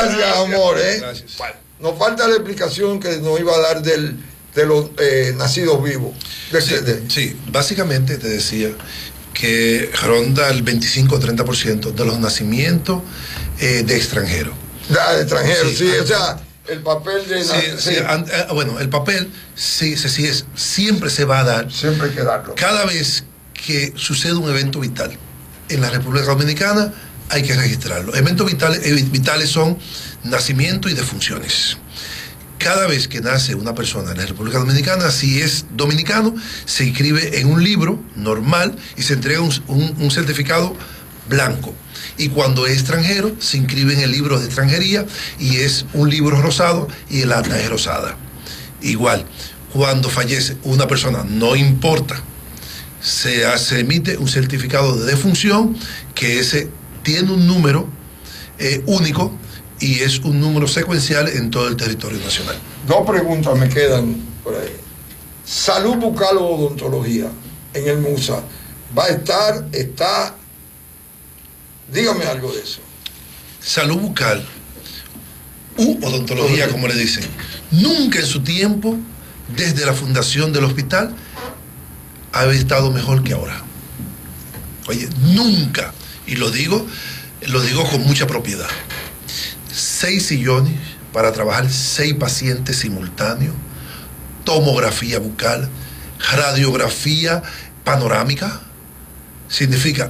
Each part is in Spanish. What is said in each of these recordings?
Gracias, amor. Gracias. Bueno, nos falta la explicación que nos iba a dar de los nacidos vivos. Sí, básicamente te decía que ronda el 25-30% de los nacimientos de extranjeros. De extranjeros, sí, o sea, el papel de... Bueno, el papel siempre se va a dar. Siempre hay que darlo. Cada vez que sucede un evento vital en la República Dominicana, hay que registrarlo. Eventos vitales son nacimiento y defunciones. Cada vez que nace una persona en la República Dominicana, si es dominicano, se inscribe en un libro normal y se entrega un certificado blanco. Y cuando es extranjero, se inscribe en el libro de extranjería y es un libro rosado y el acta es rosada. Igual, cuando fallece una persona, no importa, se emite un certificado de defunción que ese tiene un número único y es un número secuencial en todo el territorio nacional. Dos preguntas me quedan por ahí. Salud bucal o odontología en el MUSA. ¿Va a estar? ¿Está? Dígame algo de eso. Salud bucal u odontología, como le dicen. Nunca en su tiempo, desde la fundación del hospital, había estado mejor que ahora. Oye, nunca. Y lo digo con mucha propiedad. 6 sillones para trabajar 6 pacientes simultáneos, tomografía bucal, radiografía panorámica, significa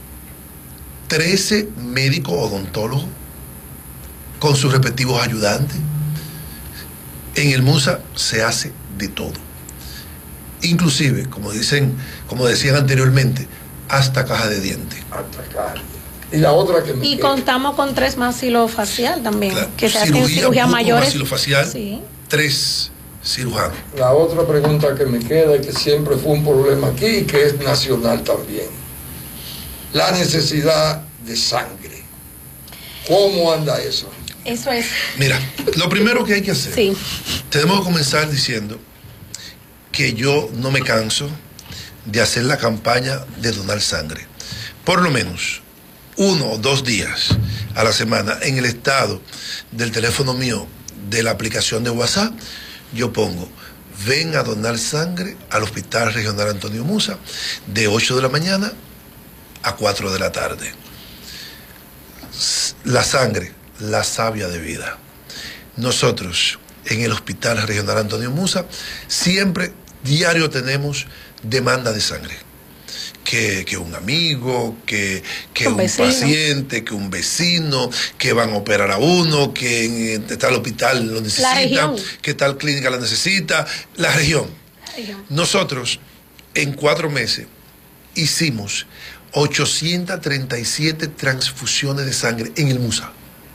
13 médicos odontólogos con sus respectivos ayudantes. En el MUSA se hace de todo. Inclusive, como decían anteriormente, hasta caja de dientes. Hasta caja. Y la otra que y contamos con 3 maxilofacial también, claro, que se hacen cirugías mayores. Maxilofacial, sí. 3 cirujanos. La otra pregunta que me queda y que siempre fue un problema aquí y que es nacional también. La necesidad de sangre. ¿Cómo anda eso? Eso es. Mira, lo primero que hay que hacer, sí, tenemos que comenzar diciendo que yo no me canso de hacer la campaña de donar sangre. Por lo menos 1 o 2 días a la semana en el estado del teléfono mío de la aplicación de WhatsApp, yo pongo: ven a donar sangre al Hospital Regional Antonio Musa de 8 de la mañana a 4 de la tarde. La sangre, la savia de vida. Nosotros en el Hospital Regional Antonio Musa siempre, diario, tenemos demanda de sangre. Que un amigo, que un paciente, que un vecino, que van a operar a uno, que en tal hospital lo necesita, que tal clínica la necesita, la región. Nosotros en 4 meses hicimos 837 transfusiones de sangre en el MUSA.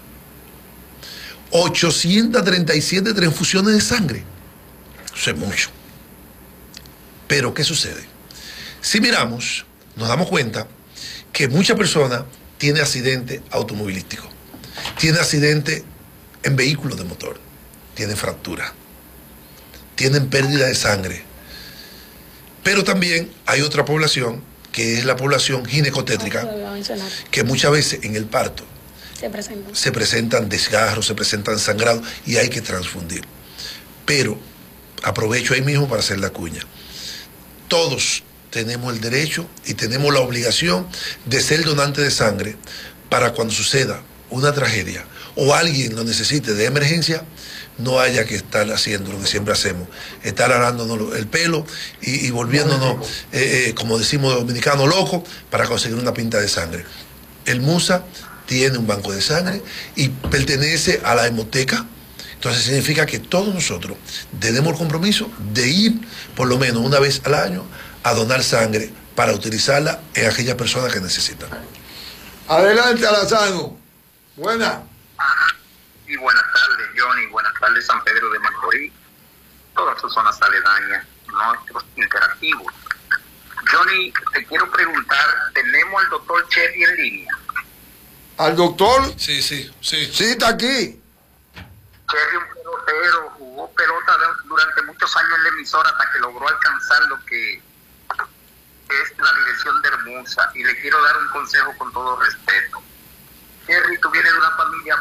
837 transfusiones de sangre. Eso es mucho. Pero ¿qué sucede? Si miramos, nos damos cuenta que muchas personas tienen accidente automovilístico, tienen accidente en vehículos de motor, tienen fractura, tienen pérdida de sangre. Pero también hay otra población, que es la población ginecotétrica, que muchas veces en el parto se presentan desgarros, se presentan sangrados y hay que transfundir. Pero aprovecho ahí mismo para hacer la cuña. Todos tenemos el derecho y tenemos la obligación de ser donantes de sangre para cuando suceda una tragedia o alguien lo necesite de emergencia, no haya que estar haciendo lo que siempre hacemos, estar arándonos el pelo y volviéndonos, como decimos dominicanos, locos para conseguir una pinta de sangre. El MUSA tiene un banco de sangre y pertenece a la hemoteca. Entonces significa que todos nosotros tenemos el compromiso de ir por lo menos una vez al año a donar sangre para utilizarla en aquellas personas que necesitan. Adelante, Alazano. Buena. Y buenas tardes, Johnny. Buenas tardes, San Pedro de Macorís. Todas sus zonas aledañas, nuestros interactivos. Johnny, te quiero preguntar, ¿tenemos al doctor Chevy en línea? ¿Al doctor? Sí. Sí, está aquí. Chevy, un pelotero, jugó pelota durante muchos años en la emisora hasta que logró alcanzar lo que es la dirección de Hermosa, y le quiero dar un consejo con todo respeto. Jerry, tú vienes de una familia